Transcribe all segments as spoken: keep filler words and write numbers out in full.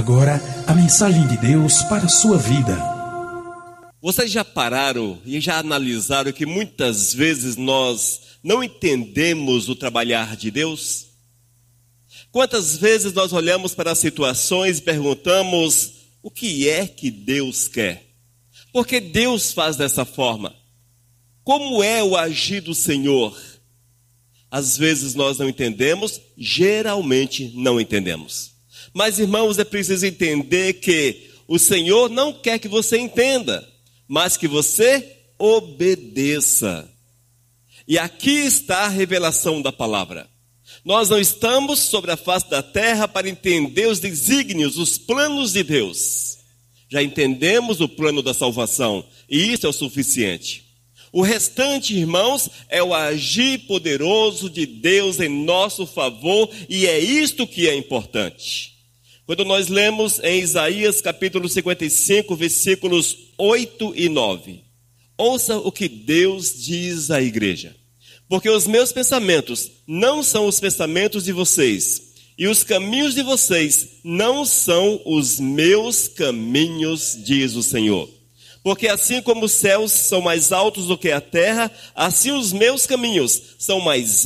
agora a mensagem de Deus para a sua vida. Vocês já pararam e já analisaram que muitas vezes nós não entendemos o trabalhar de Deus? Quantas vezes nós olhamos para as situações e perguntamos o que é que Deus quer? Por que Deus faz dessa forma? Como é o agir do Senhor? Às vezes nós não entendemos, geralmente não entendemos. Mas, irmãos, é preciso entender que o Senhor não quer que você entenda, mas que você obedeça. E aqui está a revelação da palavra. Nós não estamos sobre a face da terra para entender os desígnios, os planos de Deus. Já entendemos o plano da salvação, e isso é o suficiente. O restante, irmãos, é o agir poderoso de Deus em nosso favor, e é isto que é importante. Quando nós lemos em Isaías capítulo cinquenta e cinco, versículos oito e nove, ouça o que Deus diz à igreja. Porque os meus pensamentos não são os pensamentos de vocês, e os caminhos de vocês não são os meus caminhos, diz o Senhor. Porque assim como os céus são mais altos do que a terra, assim os meus caminhos são mais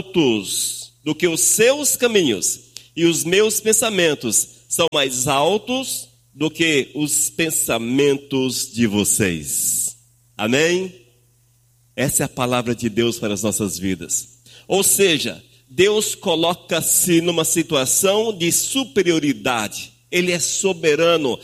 altos do que os seus caminhos, e os meus pensamentos são mais altos do que os pensamentos de vocês. Amém? Essa é a palavra de Deus para as nossas vidas. Ou seja, Deus coloca-se numa situação de superioridade. Ele é soberano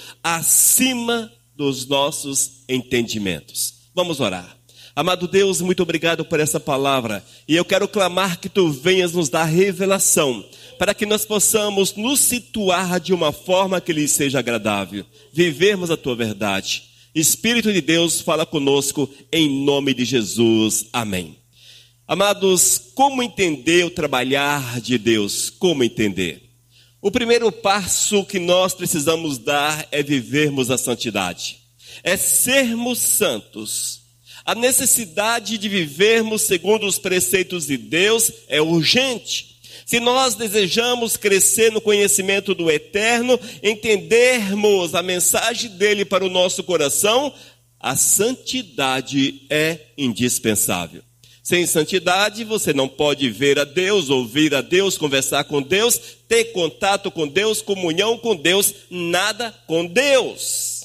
acima dos nossos entendimentos. Vamos orar. Amado Deus, muito obrigado por essa palavra. E eu quero clamar que Tu venhas nos dar revelação, para que nós possamos nos situar de uma forma que lhe seja agradável. Vivermos a Tua verdade. Espírito de Deus, fala conosco em nome de Jesus. Amém. Amados, como entender o trabalhar de Deus? Como entender? O primeiro passo que nós precisamos dar é vivermos a santidade. É sermos santos. A necessidade de vivermos segundo os preceitos de Deus é urgente. Se nós desejamos crescer no conhecimento do Eterno, entendermos a mensagem dele para o nosso coração, a santidade é indispensável. Sem santidade, você não pode ver a Deus, ouvir a Deus, conversar com Deus, ter contato com Deus, comunhão com Deus, nada com Deus.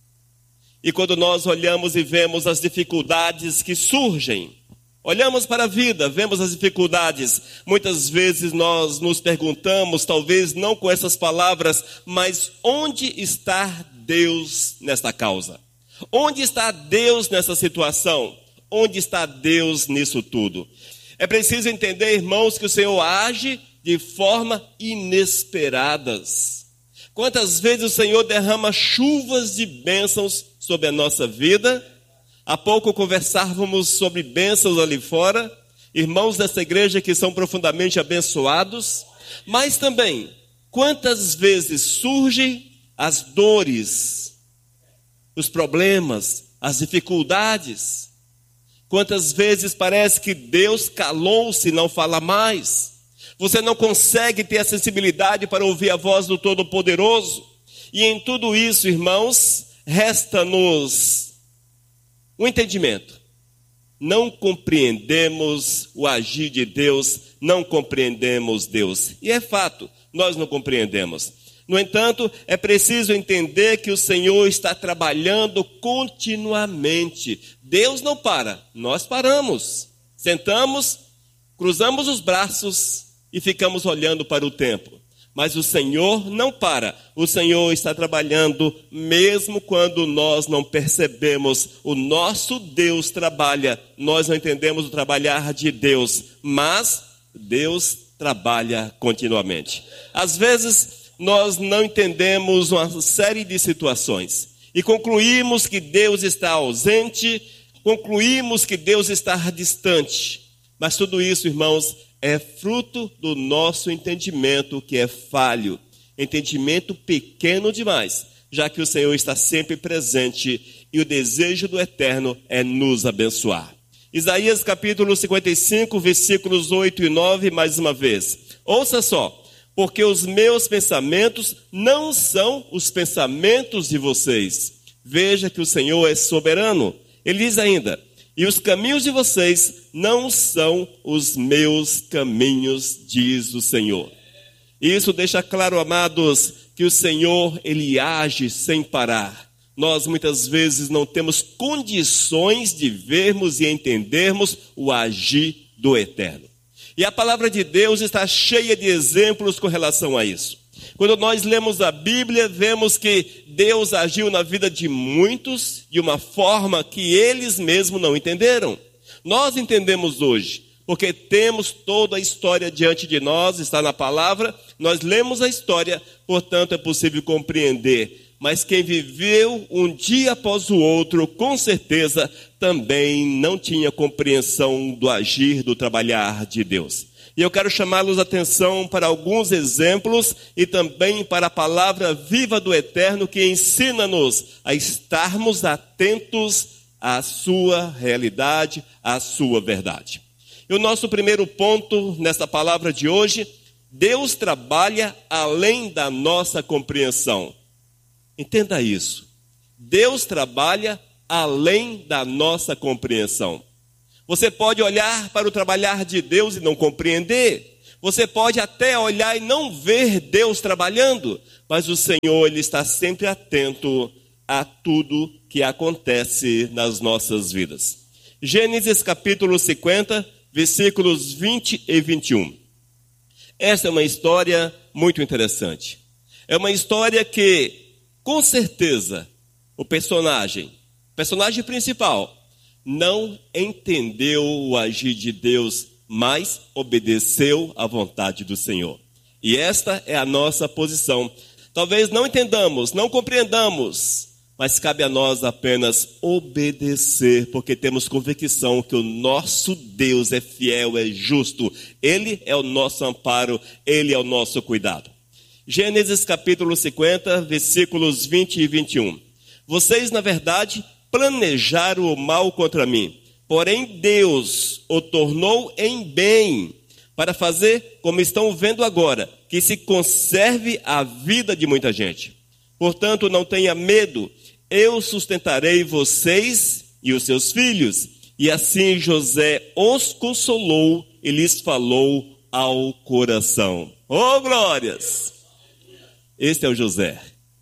E quando nós olhamos e vemos as dificuldades que surgem, olhamos para a vida, vemos as dificuldades. Muitas vezes nós nos perguntamos, talvez não com essas palavras, mas onde está Deus nesta causa? Onde está Deus nessa situação? Onde está Deus nisso tudo? É preciso entender, irmãos, que o Senhor age de forma inesperadas. Quantas vezes o Senhor derrama chuvas de bênçãos sobre a nossa vida? Há pouco conversávamos sobre bênçãos ali fora, irmãos dessa igreja que são profundamente abençoados, mas também, quantas vezes surgem as dores, os problemas, as dificuldades? Quantas vezes parece que Deus calou-se e não fala mais? Você não consegue ter a sensibilidade para ouvir a voz do Todo-Poderoso? E em tudo isso, irmãos, resta-nos o entendimento. Não compreendemos o agir de Deus, não compreendemos Deus. E é fato, nós não compreendemos. No entanto, é preciso entender que o Senhor está trabalhando continuamente. Deus não para, nós paramos. Sentamos, cruzamos os braços e ficamos olhando para o tempo. Mas o Senhor não para. O Senhor está trabalhando mesmo quando nós não percebemos. O nosso Deus trabalha. Nós não entendemos o trabalhar de Deus, mas Deus trabalha continuamente. Às vezes nós não entendemos uma série de situações e concluímos que Deus está ausente, concluímos que Deus está distante. Mas tudo isso, irmãos, é fruto do nosso entendimento que é falho, entendimento pequeno demais, já que o Senhor está sempre presente e o desejo do Eterno é nos abençoar. Isaías capítulo cinquenta e cinco, versículos oito e nove, mais uma vez. Ouça só. porque os meus pensamentos não são os pensamentos de vocês. Veja que o Senhor é soberano. Ele diz ainda: e os caminhos de vocês não são os meus caminhos, diz o Senhor. Isso deixa claro, amados, que o Senhor, Ele age sem parar. Nós muitas vezes não temos condições de vermos e entendermos o agir do Eterno. E a palavra de Deus está cheia de exemplos com relação a isso. Quando nós lemos a Bíblia, vemos que Deus agiu na vida de muitos de uma forma que eles mesmos não entenderam. Nós entendemos hoje, porque temos toda a história diante de nós, está na palavra, nós lemos a história, portanto é possível compreender. Mas quem viveu um dia após o outro, com certeza, também não tinha compreensão do agir, do trabalhar de Deus. E eu quero chamá-los a atenção para alguns exemplos e também para a palavra viva do Eterno que ensina-nos a estarmos atentos à sua realidade, à sua verdade. E o nosso primeiro ponto nessa palavra de hoje: Deus trabalha além da nossa compreensão. Entenda isso. Deus trabalha além da nossa compreensão. Você pode olhar para o trabalhar de Deus e não compreender. Você pode até olhar e não ver Deus trabalhando. Mas o Senhor, Ele está sempre atento a tudo que acontece nas nossas vidas. Gênesis capítulo cinquenta, versículos vinte e vinte e um. Essa é uma história muito interessante. É uma história que, com certeza, o personagem, personagem principal, não entendeu o agir de Deus, mas obedeceu à vontade do Senhor. E esta é a nossa posição. Talvez não entendamos, não compreendamos, mas cabe a nós apenas obedecer, porque temos convicção que o nosso Deus é fiel, é justo. Ele é o nosso amparo, Ele é o nosso cuidado. Gênesis capítulo cinquenta, versículos vinte e vinte e um. Vocês, na verdade, planejaram o mal contra mim, porém Deus o tornou em bem, para fazer, como estão vendo agora, que se conserve a vida de muita gente. Portanto, não tenha medo, eu sustentarei vocês e os seus filhos. E assim José os consolou e lhes falou ao coração. Oh, glórias! Este é o José.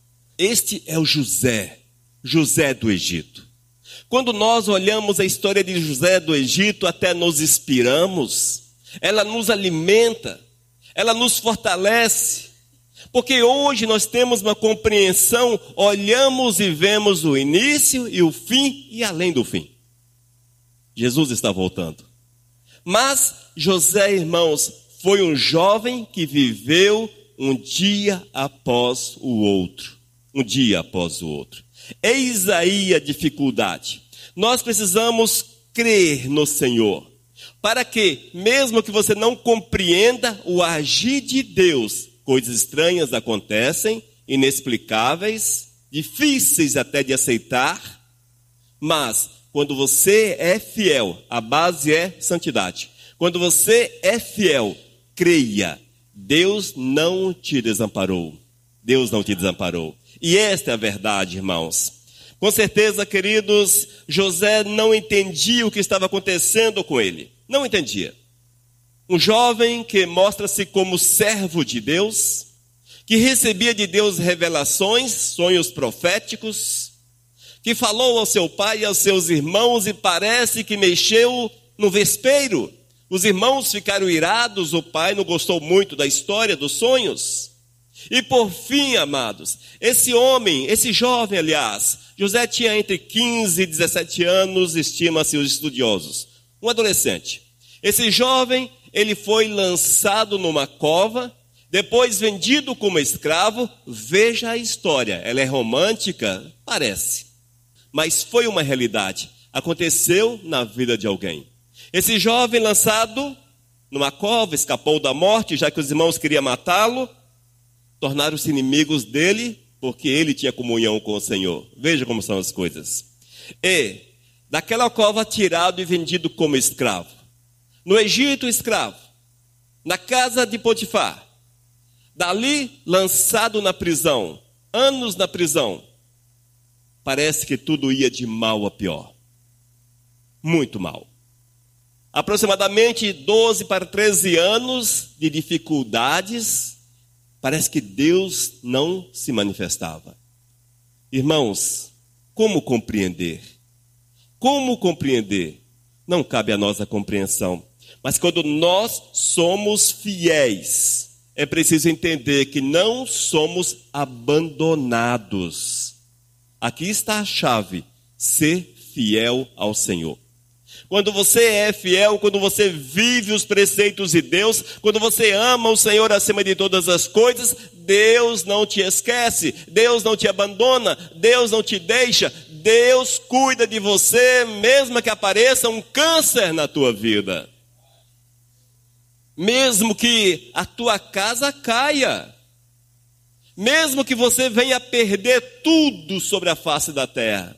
Este é o José, José do Egito. Quando nós olhamos a história de José do Egito, até nos inspiramos. Ela nos alimenta, ela nos fortalece. Porque hoje nós temos uma compreensão, olhamos e vemos o início e o fim e além do fim. Jesus está voltando. Mas José, irmãos, foi um jovem que viveu um dia após o outro. Um dia após o outro. Eis aí a dificuldade. Nós precisamos crer no Senhor. Para que, mesmo que você não compreenda o agir de Deus, coisas estranhas acontecem, inexplicáveis, difíceis até de aceitar, mas quando você é fiel, a base é santidade. Quando você é fiel, creia, Deus não te desamparou. Deus não te desamparou. E esta é a verdade, irmãos. Com certeza, queridos, José não entendia o que estava acontecendo com ele. Não entendia. Um jovem que mostra-se como servo de Deus, que recebia de Deus revelações, sonhos proféticos, que falou ao seu pai e aos seus irmãos e parece que mexeu no vespeiro. Os irmãos ficaram irados, o pai não gostou muito da história dos sonhos. E por fim, amados, esse homem, esse jovem, aliás, José tinha entre quinze e dezessete anos, estima-se os estudiosos, um adolescente. Esse jovem, ele foi lançado numa cova, depois vendido como escravo. Veja a história, ela é romântica? Parece. Mas foi uma realidade, aconteceu na vida de alguém. Esse jovem lançado numa cova, escapou da morte, já que os irmãos queriam matá-lo, tornaram-se inimigos dele, porque ele tinha comunhão com o Senhor. Veja como são as coisas. E daquela cova tirado e vendido como escravo. No Egito, escravo. Na casa de Potifar. Dali, lançado na prisão, anos na prisão, parece que tudo ia de mal a pior. Muito mal. Aproximadamente doze para treze anos de dificuldades, parece que Deus não se manifestava. Irmãos, como compreender? Como compreender? Não cabe a nós a compreensão. Mas quando nós somos fiéis, é preciso entender que não somos abandonados. Aqui está a chave: ser fiel ao Senhor. Quando você é fiel, quando você vive os preceitos de Deus, quando você ama o Senhor acima de todas as coisas, Deus não te esquece, Deus não te abandona, Deus não te deixa, Deus cuida de você, mesmo que apareça um câncer na tua vida. Mesmo que a tua casa caia, mesmo que você venha perder tudo sobre a face da terra,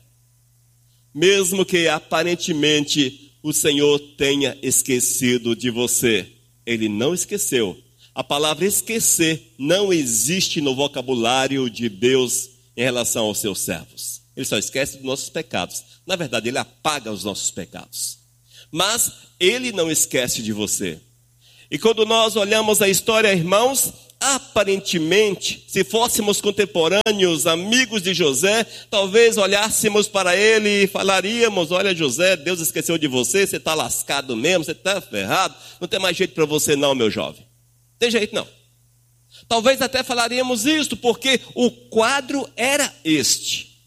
mesmo que aparentemente o Senhor tenha esquecido de você, Ele não esqueceu. A palavra esquecer não existe no vocabulário de Deus em relação aos seus servos. Ele só esquece dos nossos pecados. Na verdade, Ele apaga os nossos pecados. Mas Ele não esquece de você. E quando nós olhamos a história, irmãos, aparentemente, se fôssemos contemporâneos, amigos de José, talvez olhássemos para ele e falaríamos: olha, José, Deus esqueceu de você, você está lascado mesmo, você está ferrado, não tem mais jeito para você não, meu jovem. Tem jeito não. Talvez até falaríamos isto, porque o quadro era este.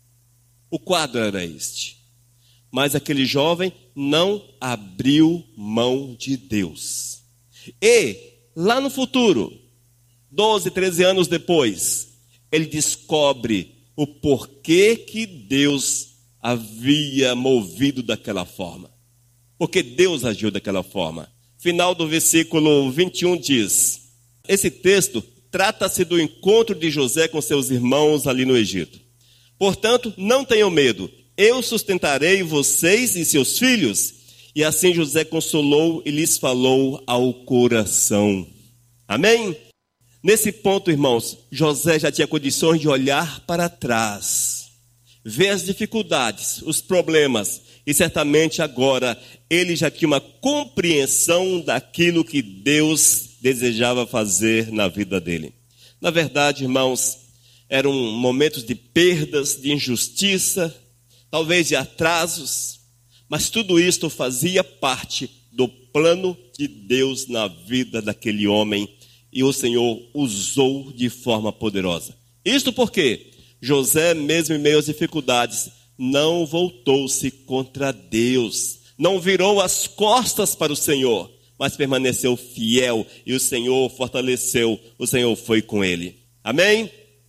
O quadro era este. Mas aquele jovem não abriu mão de Deus. E, lá no futuro, doze, treze anos depois, ele descobre o porquê que Deus havia movido daquela forma. Porque Deus agiu daquela forma. Final do versículo vinte e um diz: esse texto trata-se do encontro de José com seus irmãos ali no Egito. Portanto, não tenham medo, eu sustentarei vocês e seus filhos. E assim José consolou e lhes falou ao coração. Amém? Nesse ponto, irmãos, José já tinha condições de olhar para trás, ver as dificuldades, os problemas, e certamente agora ele já tinha uma compreensão daquilo que Deus desejava fazer na vida dele. Na verdade, irmãos, eram momentos de perdas, de injustiça, talvez de atrasos, mas tudo isto fazia parte do plano de Deus na vida daquele homem, e o Senhor usou de forma poderosa. Isto porque José, mesmo em meio às dificuldades, não voltou-se contra Deus, não virou as costas para o Senhor, mas permaneceu fiel, e o Senhor fortaleceu, o Senhor foi com ele. Amém?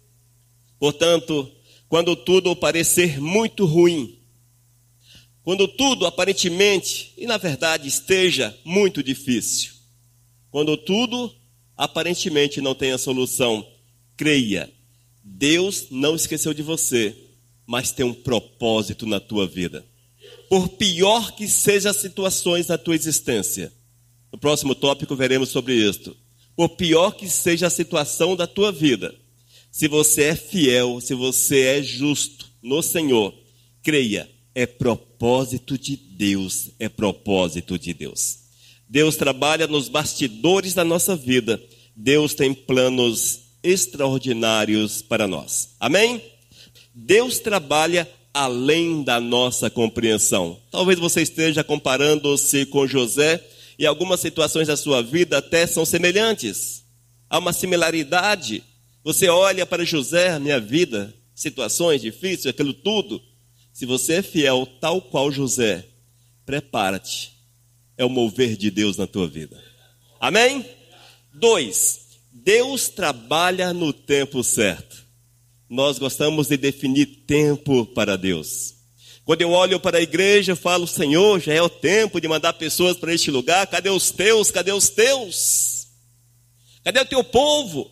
Portanto, quando tudo parecer muito ruim, quando tudo aparentemente e na verdade esteja muito difícil, quando tudo aparentemente não tenha solução, creia, Deus não esqueceu de você, mas tem um propósito na tua vida. Por pior que sejam as situações da tua existência, no próximo tópico veremos sobre isto. Por pior que seja a situação da tua vida, se você é fiel, se você é justo no Senhor, creia, é propósito de Deus, é propósito de Deus. Deus trabalha nos bastidores da nossa vida. Deus tem planos extraordinários para nós. Amém? Deus trabalha além da nossa compreensão. Talvez você esteja comparando-se com José e algumas situações da sua vida até são semelhantes. Há uma similaridade. Você olha para José, minha vida, situações difíceis, aquilo tudo. Se você é fiel tal qual José, prepara-te. É o mover de Deus na tua vida. Amém? Dois, Deus trabalha no tempo certo. Nós gostamos de definir tempo para Deus. Quando eu olho para a igreja, eu falo: Senhor, já é o tempo de mandar pessoas para este lugar. Cadê os teus? Cadê os teus? Cadê o teu povo?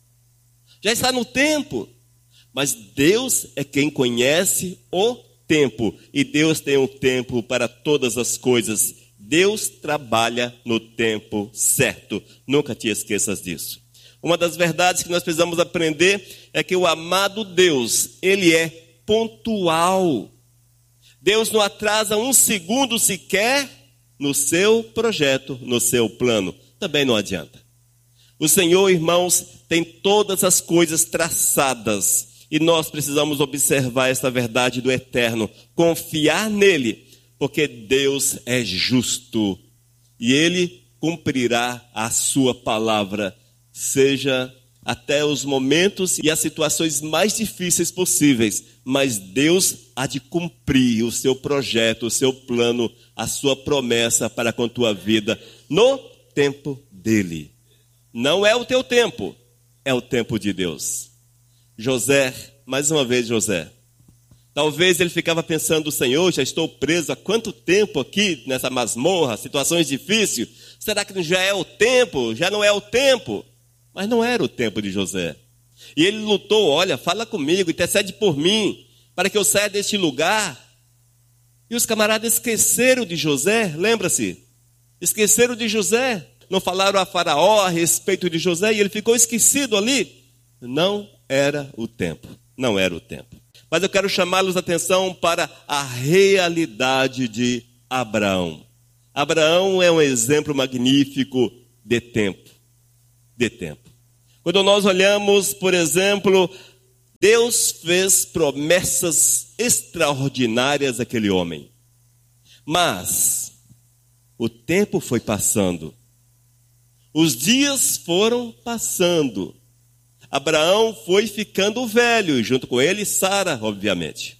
Já está no tempo. Mas Deus é quem conhece o tempo. E Deus tem um tempo para todas as coisas. Deus trabalha no tempo certo. Nunca te esqueças disso. Uma das verdades que nós precisamos aprender é que o amado Deus, ele é pontual. Deus não atrasa um segundo sequer no seu projeto, no seu plano. Também não adianta. O Senhor, irmãos, tem todas as coisas traçadas. E nós precisamos observar essa verdade do eterno. Confiar nele, porque Deus é justo. E ele cumprirá a sua palavra. Seja até os momentos e as situações mais difíceis possíveis. Mas Deus há de cumprir o seu projeto, o seu plano, a sua promessa para com a tua vida. No tempo dele. Não é o teu tempo, é o tempo de Deus. José, mais uma vez José. Talvez ele ficava pensando, Senhor, já estou preso há quanto tempo aqui nessa masmorra, situações difíceis. Será que já é o tempo? Já não é o tempo? Mas não era o tempo de José. E ele lutou, olha, fala comigo, intercede por mim, para que eu saia deste lugar. E os camaradas esqueceram de José, lembra-se? Esqueceram de José. Não falaram a Faraó a respeito de José e ele ficou esquecido ali. Não era o tempo, não era o tempo. Mas eu quero chamá-los a atenção para a realidade de Abraão. Abraão é um exemplo magnífico de tempo, de tempo. Quando nós olhamos, por exemplo, Deus fez promessas extraordinárias àquele homem. Mas o tempo foi passando. Os dias foram passando. Abraão foi ficando velho, e junto com ele Sara, obviamente.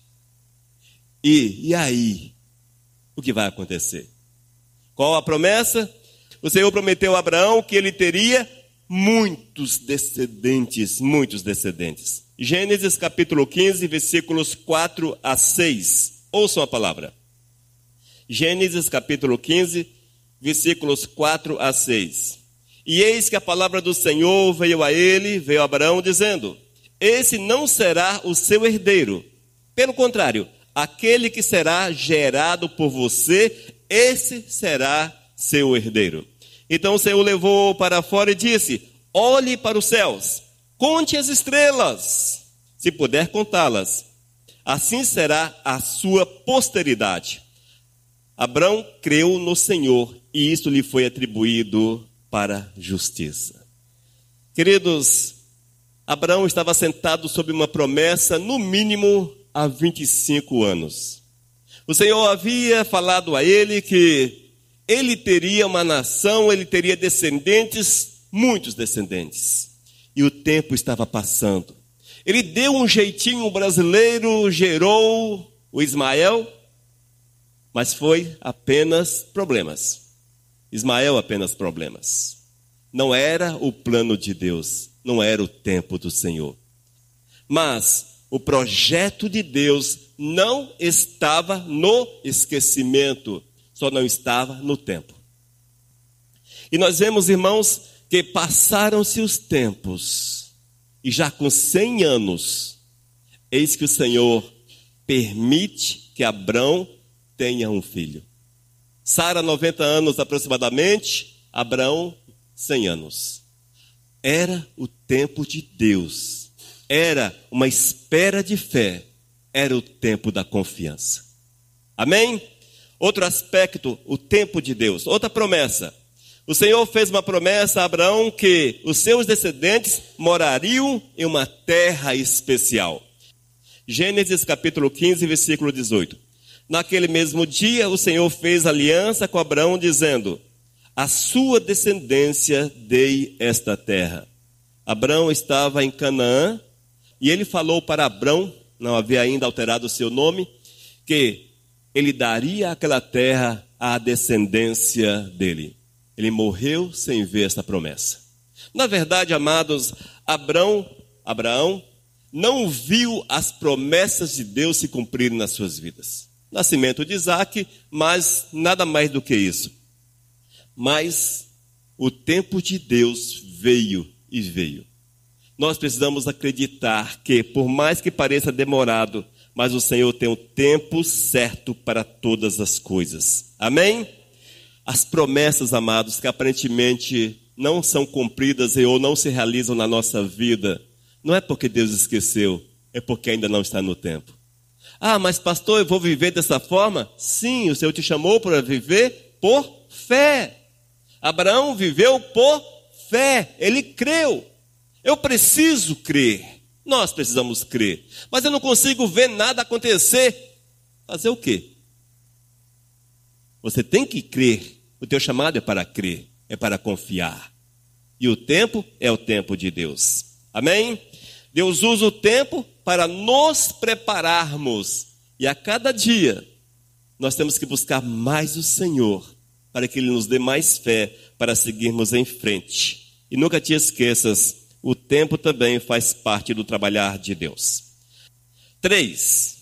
E, e aí? O que vai acontecer? Qual a promessa? O Senhor prometeu a Abraão que ele teria muitos descendentes, muitos descendentes. Gênesis capítulo quinze, versículos quatro a seis. Ouçam a palavra. Gênesis capítulo quinze, versículos quatro a seis. E eis que a palavra do Senhor veio a ele, veio a Abraão, dizendo: esse não será o seu herdeiro. Pelo contrário, aquele que será gerado por você, esse será seu herdeiro. Então o Senhor levou para fora e disse: olhe para os céus, conte as estrelas, se puder contá-las. Assim será a sua posteridade. Abraão creu no Senhor, e isso lhe foi atribuído para justiça. Queridos, Abraão estava sentado sob uma promessa, no mínimo há vinte e cinco anos. O Senhor havia falado a ele que ele teria uma nação, ele teria descendentes, muitos descendentes. E o tempo estava passando. Ele deu um jeitinho brasileiro, gerou o Ismael, mas foi apenas problemas. Ismael apenas problemas. Não era o plano de Deus, não era o tempo do Senhor. Mas o projeto de Deus não estava no esquecimento, só não estava no tempo. E nós vemos, irmãos, que passaram-se os tempos, e já com cem anos, eis que o Senhor permite que Abraão tenha um filho. Sara, noventa anos aproximadamente, Abraão, cem anos. Era o tempo de Deus, era uma espera de fé, era o tempo da confiança. Amém? Outro aspecto, o tempo de Deus, outra promessa. O Senhor fez uma promessa a Abraão que os seus descendentes morariam em uma terra especial. Gênesis capítulo quinze, versículo dezoito. Naquele mesmo dia, o Senhor fez aliança com Abraão, dizendo: a sua descendência dei esta terra. Abraão estava em Canaã, e ele falou para Abrão, não havia ainda alterado o seu nome, que ele daria aquela terra à descendência dele. Ele morreu sem ver essa promessa. Na verdade, amados, Abrão, Abraão não viu as promessas de Deus se cumprirem nas suas vidas. Nascimento de Isaac, mas nada mais do que isso. Mas o tempo de Deus veio e veio. Nós precisamos acreditar que, por mais que pareça demorado, mas o Senhor tem o tempo certo para todas as coisas. Amém? As promessas, amados, que aparentemente não são cumpridas ou não se realizam na nossa vida, não é porque Deus esqueceu, é porque ainda não está no tempo. Ah, mas pastor, eu vou viver dessa forma? Sim, o Senhor te chamou para viver por fé. Abraão viveu por fé, ele creu. Eu preciso crer, nós precisamos crer, mas eu não consigo ver nada acontecer. Fazer o quê? Você tem que crer, o teu chamado é para crer, é para confiar. E o tempo é o tempo de Deus. Amém? Deus usa o tempo para nos prepararmos. E a cada dia, nós temos que buscar mais o Senhor, para que Ele nos dê mais fé, para seguirmos em frente. E nunca te esqueças, o tempo também faz parte do trabalhar de Deus. Três.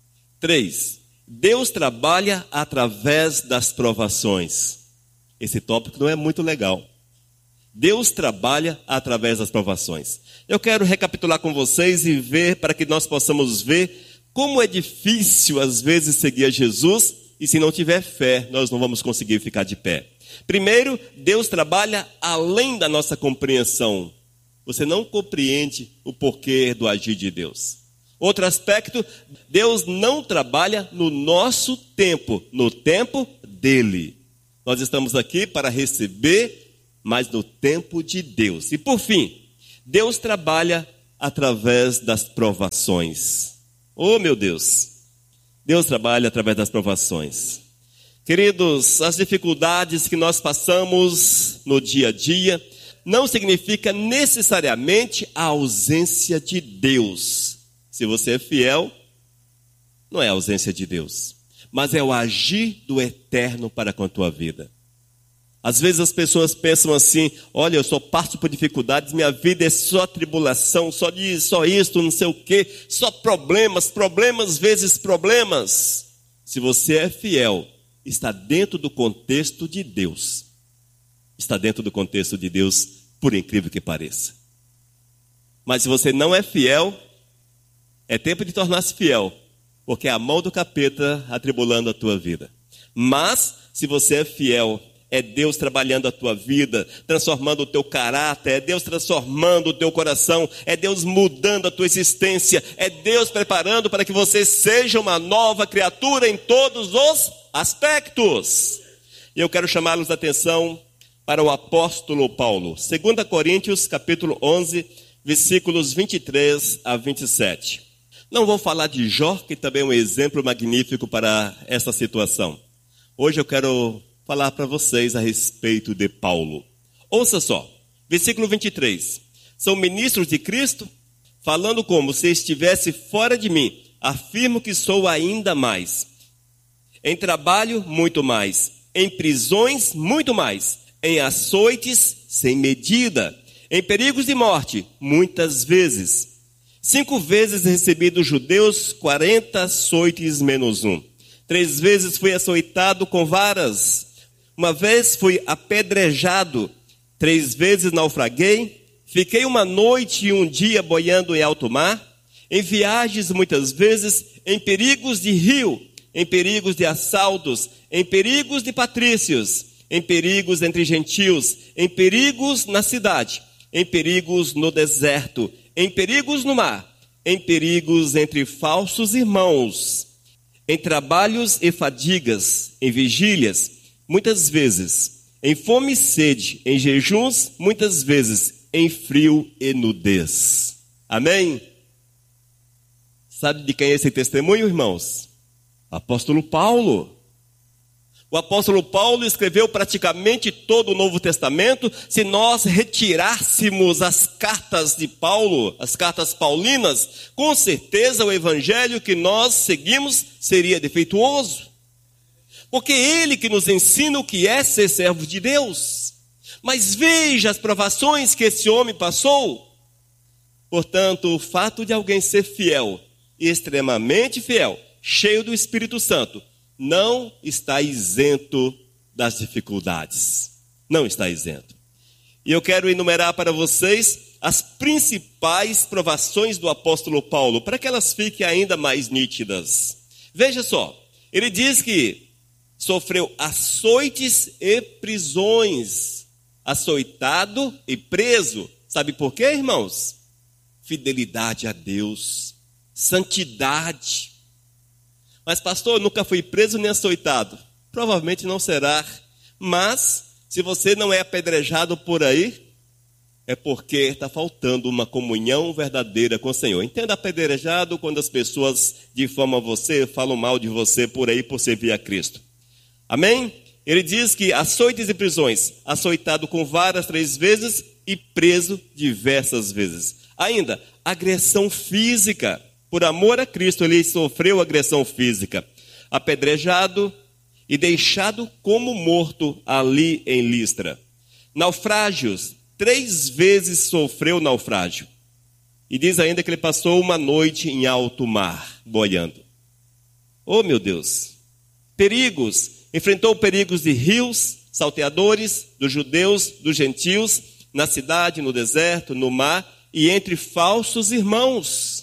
Três. Deus trabalha através das provações. Esse tópico não é muito legal. Deus trabalha através das provações. Eu quero recapitular com vocês e ver, para que nós possamos ver como é difícil às vezes seguir a Jesus, e se não tiver fé, nós não vamos conseguir ficar de pé. Primeiro, Deus trabalha além da nossa compreensão. Você não compreende o porquê do agir de Deus. Outro aspecto, Deus não trabalha no nosso tempo, no tempo dele. Nós estamos aqui para receber, mas no tempo de Deus. E por fim, Deus trabalha através das provações. Oh, meu Deus! Deus trabalha através das provações. Queridos, as dificuldades que nós passamos no dia a dia não significa necessariamente a ausência de Deus. Se você é fiel, não é a ausência de Deus, mas é o agir do eterno para com a tua vida. Às vezes as pessoas pensam assim: olha, eu só passo por dificuldades, minha vida é só tribulação, só isso, só isto, não sei o quê, só problemas, problemas vezes problemas. Se você é fiel, está dentro do contexto de Deus. Está dentro do contexto de Deus, por incrível que pareça. Mas se você não é fiel, é tempo de tornar-se fiel, porque é a mão do capeta atribulando a tua vida. Mas, se você é fiel, é Deus trabalhando a tua vida, transformando o teu caráter, é Deus transformando o teu coração, é Deus mudando a tua existência, é Deus preparando para que você seja uma nova criatura em todos os aspectos. E eu quero chamá-los a atenção para o apóstolo Paulo. Segunda Coríntios, capítulo onze, versículos vinte e três a vinte e sete. Não vou falar de Jó, que também é um exemplo magnífico para essa situação. Hoje eu quero falar para vocês a respeito de Paulo. Ouça só, versículo vinte e três. São ministros de Cristo, falando como se estivesse fora de mim. Afirmo que sou ainda mais. Em trabalho, muito mais. Em prisões, muito mais. Em açoites, sem medida. Em perigos de morte, muitas vezes. Cinco vezes recebi dos judeus quarenta açoites menos um. Três vezes fui açoitado com varas. Uma vez fui apedrejado. Três vezes naufraguei. Fiquei uma noite e um dia boiando em alto mar. Em viagens muitas vezes, em perigos de rio, em perigos de assaltos, em perigos de patrícios, em perigos entre gentios, em perigos na cidade, em perigos no deserto, em perigos no mar, em perigos entre falsos irmãos, em trabalhos e fadigas, em vigílias, muitas vezes, em fome e sede, em jejuns, muitas vezes, em frio e nudez. Amém? Sabe de quem é esse testemunho, irmãos? Apóstolo Paulo. O apóstolo Paulo escreveu praticamente todo o Novo Testamento. Se nós retirássemos as cartas de Paulo, as cartas paulinas, com certeza o evangelho que nós seguimos seria defeituoso. Porque é ele que nos ensina o que é ser servo de Deus. Mas veja as provações que esse homem passou. Portanto, o fato de alguém ser fiel, extremamente fiel, cheio do Espírito Santo, não está isento das dificuldades. Não está isento. E eu quero enumerar para vocês as principais provações do apóstolo Paulo, para que elas fiquem ainda mais nítidas. Veja só, ele diz que sofreu açoites e prisões. açoitado e preso. Sabe por quê, irmãos? Fidelidade a Deus, santidade. Mas pastor, eu nunca fui preso nem açoitado. Provavelmente não será, mas se você não é apedrejado por aí, é porque está faltando uma comunhão verdadeira com o Senhor. Entenda apedrejado quando as pessoas difamam você, falam mal de você por aí por servir a Cristo. Amém? Ele diz que açoites e prisões, açoitado com varas três vezes e preso diversas vezes. Ainda, agressão física. Por amor a Cristo, ele sofreu agressão física. Apedrejado e deixado como morto ali em Listra. Naufrágios, três vezes sofreu naufrágio. E diz ainda que ele passou uma noite em alto mar, boiando. Oh, meu Deus! Perigos, enfrentou perigos de rios, salteadores, dos judeus, dos gentios, na cidade, no deserto, no mar e entre falsos irmãos.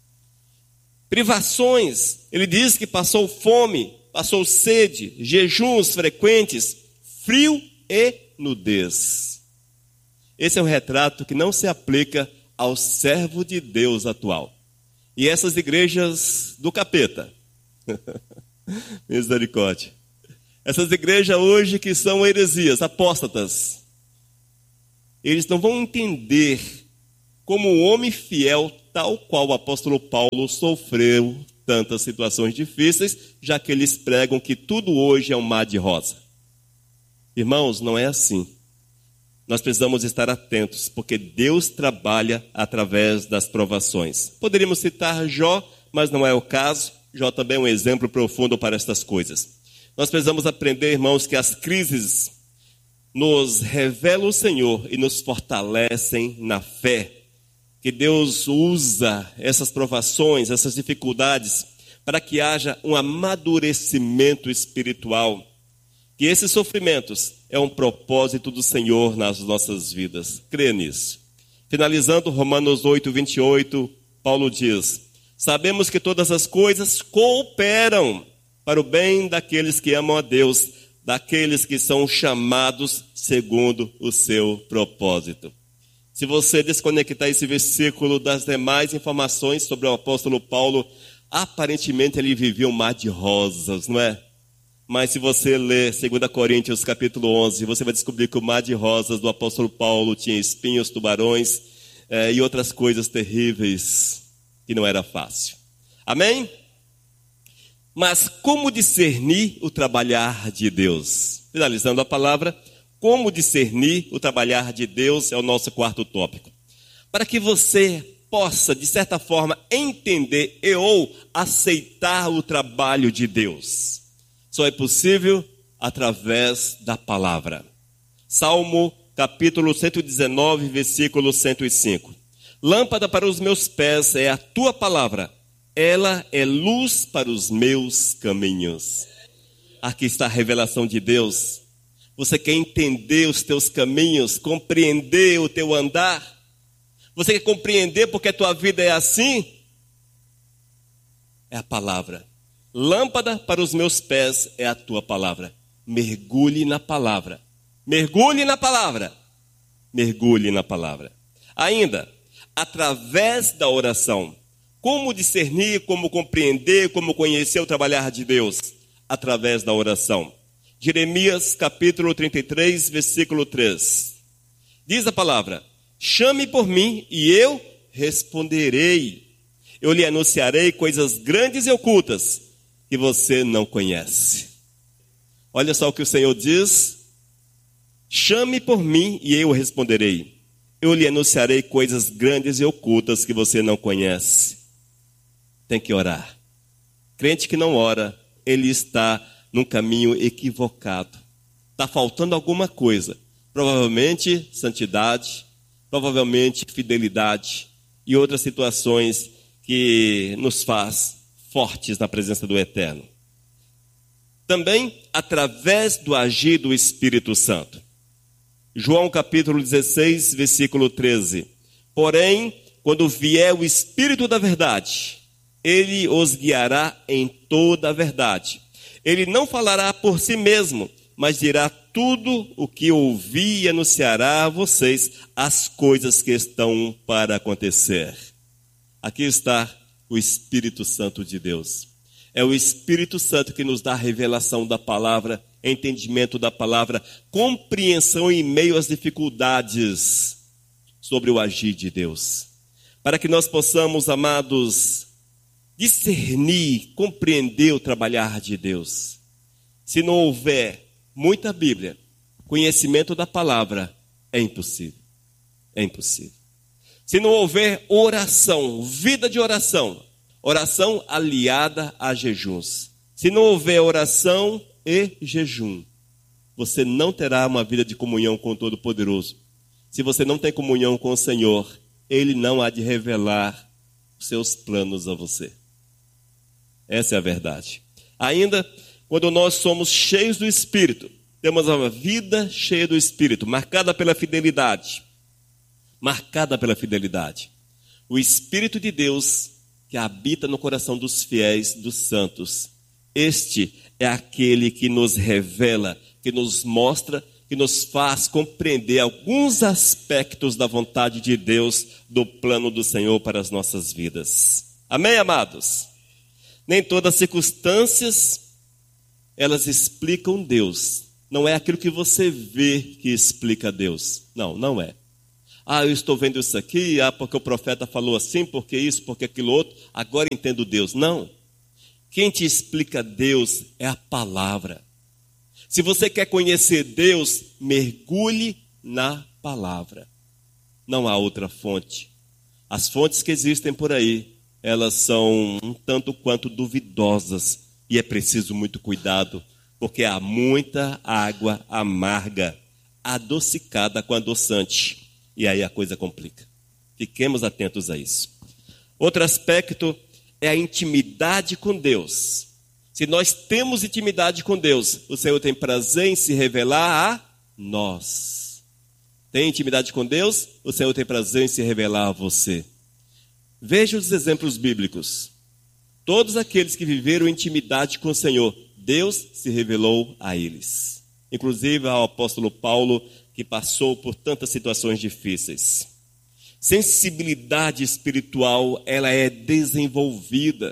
Privações, ele diz que passou fome, passou sede, jejuns frequentes, frio e nudez. Esse é um retrato que não se aplica ao servo de Deus atual. E essas igrejas do capeta, misericórdia, essas igrejas hoje que são heresias, apóstatas, eles não vão entender como um homem fiel, tal qual o apóstolo Paulo sofreu tantas situações difíceis, já que eles pregam que tudo hoje é um mar de rosa. Irmãos, não é assim. Nós precisamos estar atentos, porque Deus trabalha através das provações. Poderíamos citar Jó, mas não é o caso. Jó também é um exemplo profundo para estas coisas. Nós precisamos aprender, irmãos, que as crises nos revelam o Senhor e nos fortalecem na fé. Que Deus usa essas provações, essas dificuldades, para que haja um amadurecimento espiritual. Que esses sofrimentos é um propósito do Senhor nas nossas vidas. Crê nisso. Finalizando, Romanos oito, vinte e oito, Paulo diz: sabemos que todas as coisas cooperam para o bem daqueles que amam a Deus, daqueles que são chamados segundo o seu propósito. Se você desconectar esse versículo das demais informações sobre o apóstolo Paulo, aparentemente ele vivia um mar de rosas, não é? Mas se você ler dois Coríntios capítulo onze, você vai descobrir que o mar de rosas do apóstolo Paulo tinha espinhos, tubarões é, e outras coisas terríveis que não era fácil. Amém? Mas como discernir o trabalhar de Deus? Finalizando a palavra, como discernir o trabalhar de Deus é o nosso quarto tópico. Para que você possa, de certa forma, entender e ou aceitar o trabalho de Deus. Só é possível através da palavra. Salmo capítulo cento e dezenove, versículo cento e cinco. Lâmpada para os meus pés é a tua palavra. Ela é luz para os meus caminhos. Aqui está a revelação de Deus. Você quer entender os teus caminhos, compreender o teu andar? Você quer compreender porque a tua vida é assim? É a palavra. Lâmpada para os meus pés é a tua palavra. Mergulhe na palavra. Mergulhe na palavra. Mergulhe na palavra. Ainda, através da oração. Como discernir, como compreender, como conhecer o trabalhar de Deus? Através da oração. Jeremias capítulo trinta e três, versículo três. Diz a palavra: chame por mim e eu responderei. Eu lhe anunciarei coisas grandes e ocultas que você não conhece. Olha só o que o Senhor diz: chame por mim e eu responderei. Eu lhe anunciarei coisas grandes e ocultas que você não conhece. Tem que orar. Crente que não ora, ele está num caminho equivocado. Está faltando alguma coisa. Provavelmente santidade, provavelmente fidelidade e outras situações que nos faz fortes na presença do Eterno. Também através do agir do Espírito Santo. João capítulo dezesseis, versículo treze. Porém, quando vier o Espírito da verdade, ele os guiará em toda a verdade. Ele não falará por si mesmo, mas dirá tudo o que ouvi e anunciará a vocês as coisas que estão para acontecer. Aqui está o Espírito Santo de Deus. É o Espírito Santo que nos dá a revelação da palavra, entendimento da palavra, compreensão em meio às dificuldades sobre o agir de Deus. Para que nós possamos, amados, discernir, compreender o trabalhar de Deus. Se não houver muita Bíblia, conhecimento da palavra, é impossível. É impossível. Se não houver oração, vida de oração, oração aliada a jejuns. Se não houver oração e jejum, você não terá uma vida de comunhão com o Todo-Poderoso. Se você não tem comunhão com o Senhor, Ele não há de revelar os seus planos a você. Essa é a verdade. Ainda, quando nós somos cheios do Espírito, temos uma vida cheia do Espírito, marcada pela fidelidade. Marcada pela fidelidade. O Espírito de Deus que habita no coração dos fiéis, dos santos. Este é aquele que nos revela, que nos mostra, que nos faz compreender alguns aspectos da vontade de Deus, do plano do Senhor para as nossas vidas. Amém, amados? Nem todas as circunstâncias, elas explicam Deus. Não é aquilo que você vê que explica Deus. Não, não é. Ah, eu estou vendo isso aqui, ah, porque o profeta falou assim, porque isso, porque aquilo outro, agora entendo Deus. Não. Quem te explica Deus é a palavra. Se você quer conhecer Deus, mergulhe na palavra. Não há outra fonte. As fontes que existem por aí, elas são um tanto quanto duvidosas e é preciso muito cuidado, porque há muita água amarga, adocicada com adoçante. E aí a coisa complica. Fiquemos atentos a isso. Outro aspecto é a intimidade com Deus. Se nós temos intimidade com Deus, o Senhor tem prazer em se revelar a nós. Tem intimidade com Deus, o Senhor tem prazer em se revelar a você. Veja os exemplos bíblicos. Todos aqueles que viveram intimidade com o Senhor, Deus se revelou a eles. Inclusive ao apóstolo Paulo, que passou por tantas situações difíceis. Sensibilidade espiritual, ela é desenvolvida.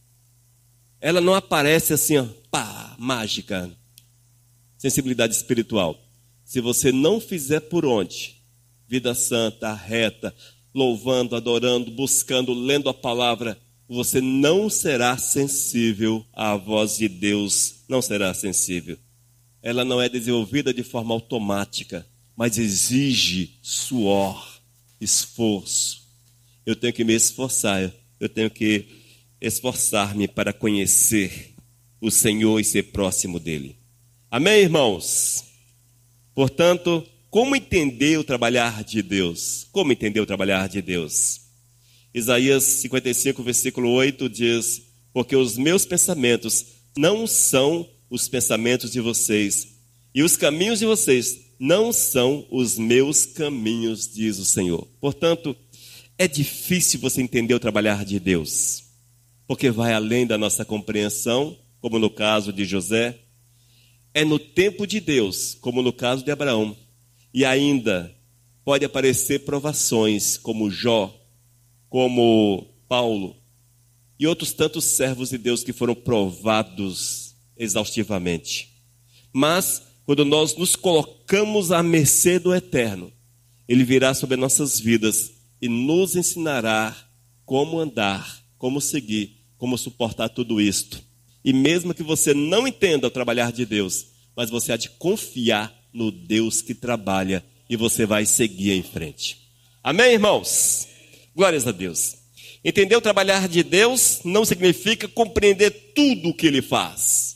Ela não aparece assim, ó, pá, mágica. Sensibilidade espiritual. Se você não fizer por onde, vida santa, reta, louvando, adorando, buscando, lendo a palavra, você não será sensível à voz de Deus, não será sensível. Ela não é desenvolvida de forma automática, mas exige suor, esforço. Eu tenho que me esforçar, eu tenho que esforçar-me para conhecer o Senhor e ser próximo dele. Amém, irmãos? Portanto, como entender o trabalhar de Deus? Como entender o trabalhar de Deus? Isaías cinquenta e cinco, versículo oito diz: porque os meus pensamentos não são os pensamentos de vocês, e os caminhos de vocês não são os meus caminhos, diz o Senhor. Portanto, é difícil você entender o trabalhar de Deus, porque vai além da nossa compreensão, como no caso de José. É no tempo de Deus, como no caso de Abraão. E ainda pode aparecer provações, como Jó, como Paulo, e outros tantos servos de Deus que foram provados exaustivamente. Mas, quando nós nos colocamos à mercê do Eterno, Ele virá sobre nossas vidas e nos ensinará como andar, como seguir, como suportar tudo isto. E mesmo que você não entenda o trabalhar de Deus, mas você há de confiar no Deus que trabalha e você vai seguir em frente. Amém, irmãos? Glórias a Deus. Entender o trabalhar de Deus não significa compreender tudo o que Ele faz,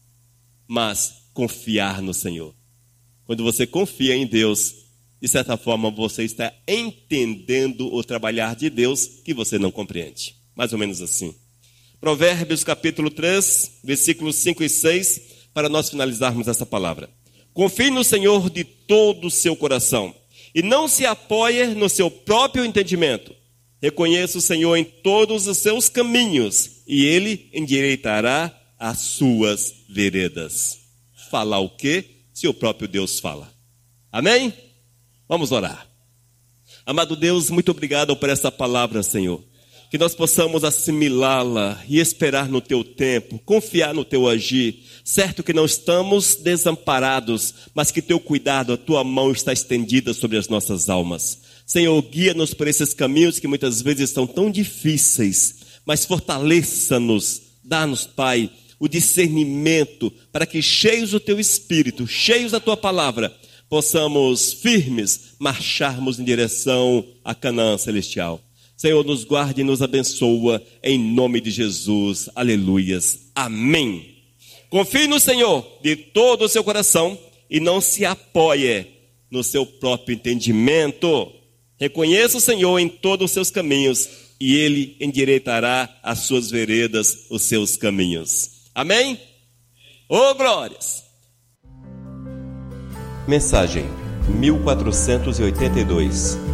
mas confiar no Senhor. Quando você confia em Deus, de certa forma você está entendendo o trabalhar de Deus que você não compreende. Mais ou menos assim. Provérbios capítulo três, versículos cinco e seis, para nós finalizarmos essa palavra. Confie no Senhor de todo o seu coração e não se apoie no seu próprio entendimento. Reconheça o Senhor em todos os seus caminhos e Ele endireitará as suas veredas. Falar o quê? se o próprio Deus fala? Amém? Vamos orar. Amado Deus, muito obrigado por essa palavra, Senhor. Que nós possamos assimilá-la e esperar no Teu tempo, confiar no Teu agir. Certo que não estamos desamparados, mas que Teu cuidado, a Tua mão está estendida sobre as nossas almas. Senhor, guia-nos por esses caminhos que muitas vezes são tão difíceis, mas fortaleça-nos, dá-nos, Pai, o discernimento para que, cheios do Teu Espírito, cheios da Tua palavra, possamos firmes marcharmos em direção a Canaã celestial. Senhor, nos guarde e nos abençoa, em nome de Jesus. Aleluias. Amém. Confie no Senhor de todo o seu coração e não se apoie no seu próprio entendimento. Reconheça o Senhor em todos os seus caminhos e Ele endireitará as suas veredas, os seus caminhos. Amém? Ô, glórias! Mensagem mil quatrocentos e oitenta e dois.